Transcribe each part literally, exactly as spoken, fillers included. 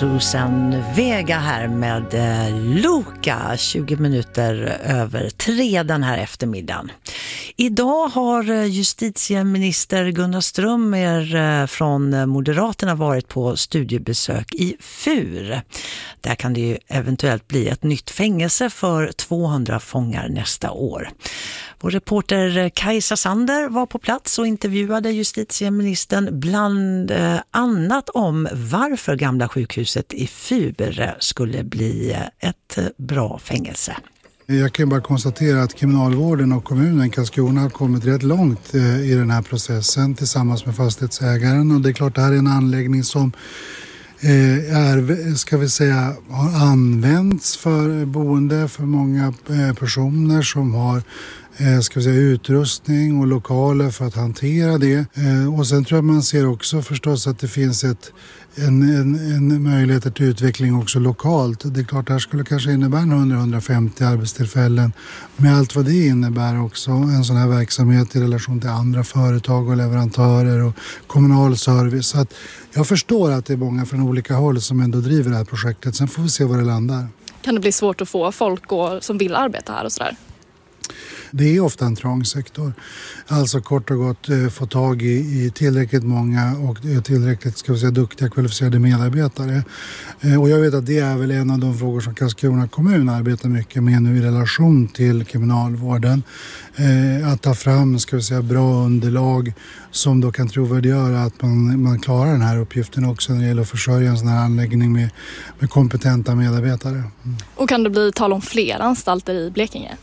Susan Vega här med Luca, tjugo minuter över tre den här eftermiddagen. Idag har justitieminister Gunnar Strömmer från Moderaterna varit på studiebesök i Fur. Där kan det ju eventuellt bli ett nytt fängelse för tvåhundra fångar nästa år. Vår reporter Kajsa Sander var på plats och intervjuade justitieministern bland annat om varför Gamla sjukhuset i Fur skulle bli ett bra fängelse. Jag kan bara konstatera att kriminalvården och kommunen Karlskrona har kommit rätt långt i den här processen tillsammans med fastighetsägaren. Och det är klart, det här är en anläggning som är, ska vi säga, har använts för boende för många personer som har ska vi säga, utrustning och lokaler för att hantera det. Och sen tror jag man ser också förstås att det finns ett, en, en, en möjlighet till utveckling också lokalt. Det är klart att det här skulle kanske innebära hundra till hundrafemtio arbetstillfällen med allt vad det innebär också. En sån här verksamhet i relation till andra företag och leverantörer och kommunal service. Så att jag förstår att det är många från olika håll som ändå driver det här projektet. Sen får vi se var det landar. Kan det bli svårt att få folk och, som vill arbeta här och sådär? Det är ofta en trång sektor. Alltså kort och gott eh, få tag i, i tillräckligt många och tillräckligt ska vi säga, duktiga kvalificerade medarbetare. Eh, och jag vet att det är väl en av de frågor som Karlskrona kommun arbetar mycket med nu i relation till kriminalvården. Eh, att ta fram ska vi säga, bra underlag som då kan trovärdiggöra att man, man klarar den här uppgiften också när det gäller att försörja en sån här anläggning med, med kompetenta medarbetare. Mm. Och kan det bli tal om fler anstalter i Blekinge?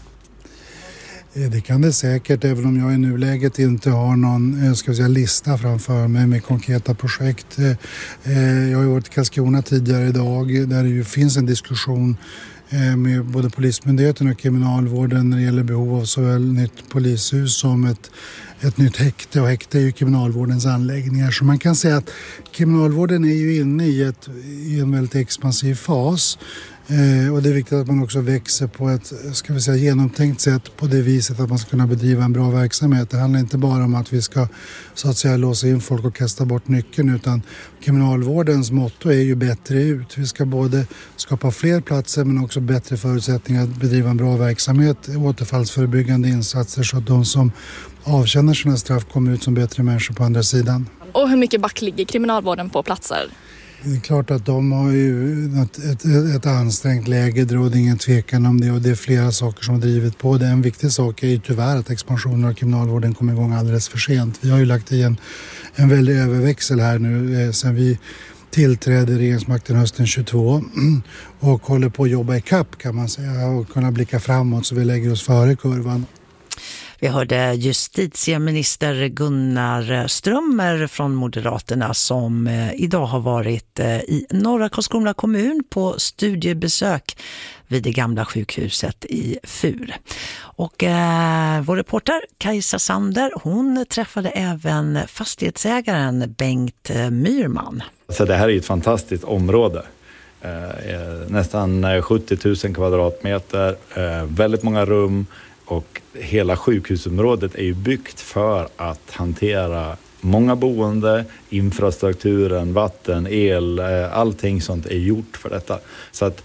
Det kan det säkert, även om jag i nuläget inte har någon ska säga, lista framför mig med konkreta projekt. Jag har ju varit i Karlskrona tidigare idag där det ju finns en diskussion med både Polismyndigheten och kriminalvården när det gäller behov av såväl nytt polishus som ett, ett nytt häkte. Och häkte är ju kriminalvårdens anläggningar. Så man kan säga att kriminalvården är ju inne i, ett, i en väldigt expansiv fas. Eh, och det är viktigt att man också växer på ett ska vi säga, genomtänkt sätt på det viset att man ska kunna bedriva en bra verksamhet. Det handlar inte bara om att vi ska så att säga låsa in folk och kasta bort nyckeln, utan kriminalvårdens motto är ju bättre ut. Vi ska både skapa fler platser men också bättre förutsättningar att bedriva en bra verksamhet, återfallsförebyggande insatser så att de som avtjänar sina straff kommer ut som bättre människor på andra sidan. Och hur mycket back ligger kriminalvården på platser? Det är klart att de har ju ett, ett, ett ansträngt läge, det råder ingen tvekan om det, och det är flera saker som har drivit på det. En viktig sak är ju tyvärr att expansionen av kriminalvården kommer igång alldeles för sent. Vi har ju lagt i en, en väldig överväxel här nu eh, sen vi tillträdde regeringsmakten hösten tjugotvå och håller på att jobba i kapp kan man säga och kunna blicka framåt så vi lägger oss före kurvan. Vi hörde justitieminister Gunnar Strömmer från Moderaterna som idag har varit i norra Karlskrona kommun på studiebesök vid det gamla sjukhuset i Fur. Och eh, vår reporter Kajsa Sander, hon träffade även fastighetsägaren Bengt Myrman. Så det här är ett fantastiskt område. Eh, nästan sjuttio tusen kvadratmeter, eh, väldigt många rum. Och hela sjukhusområdet är ju byggt för att hantera många boende, infrastrukturen, vatten, el, allting sånt är gjort för detta. Så att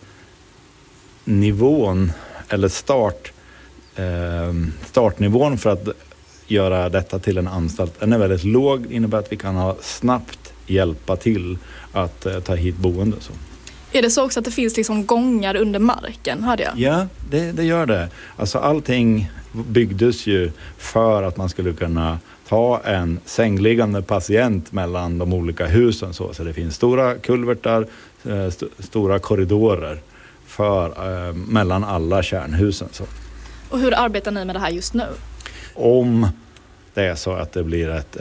nivån eller start, startnivån för att göra detta till en anstalt är väldigt låg. Det innebär att vi kan ha snabbt hjälpa till att ta hit boende. Så. Är det så också att det finns liksom gångar under marken, hörde jag? Ja, det, det gör det. Alltså allting byggdes ju för att man skulle kunna ta en sängliggande patient mellan de olika husen. Så, så det finns stora kulvertar, st- stora korridorer för, eh, mellan alla kärnhusen. Så. Och hur arbetar ni med det här just nu? Om det är så att det blir ett